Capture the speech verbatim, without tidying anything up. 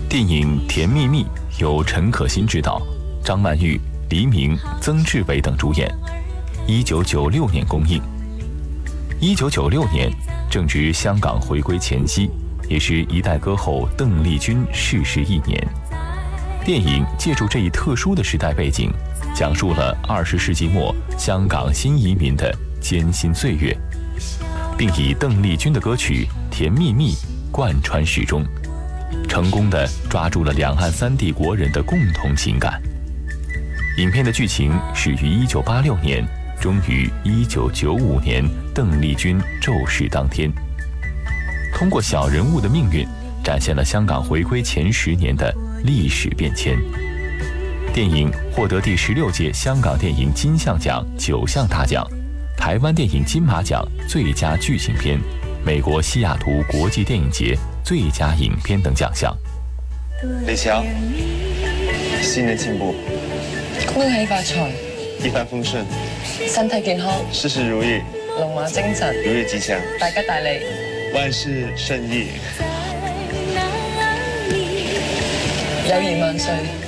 电影《甜蜜蜜》由陈可辛执导，张曼玉、黎明、曾志伟等主演，一九九六年公映。一九九六年正值香港回归前夕，也是一代歌后邓丽君逝世一年。电影借助这一特殊的时代背景，讲述了二十世纪末香港新移民的艰辛岁月，并以邓丽君的歌曲《甜蜜蜜》贯穿始终，成功地抓住了两岸三地国人的共同情感。影片的剧情始于一九八六年，终于一九九五年邓丽君骤逝当天。通过小人物的命运，展现了香港回归前十年的历史变迁。电影获得第十六届香港电影金像奖九项大奖，台湾电影金马奖最佳剧情片，美国西雅图国际电影节最佳影片等奖项。 李乔，新年进步， 恭喜發財， 一帆風順， 身體健康， 事事如意， 龍馬精神， 如意吉祥， 大吉大利， 萬事勝意， 友誼萬歲。